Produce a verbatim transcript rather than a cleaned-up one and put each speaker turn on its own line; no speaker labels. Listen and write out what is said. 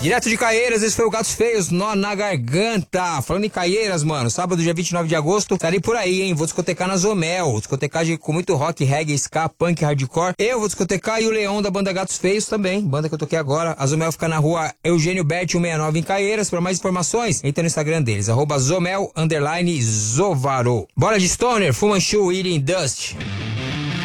Direto de Caieiras, esse foi o Gatos Feios, Nó na Garganta. Falando em Caieiras, mano, sábado, dia vinte e nove de agosto, estarei por aí, hein? Vou discotecar na Zomel. Discotecagem com muito rock, reggae, ska, punk, hardcore. Eu vou discotecar e o Leão da banda Gatos Feios também, banda que eu toquei agora. A Zomel fica na rua Eugênio Berti cento e sessenta e nove em Caieiras. Para mais informações, entra no Instagram deles, arroba Zomel, underline Zovaro. Bora de Stoner, Fumanchu, Eating Dust.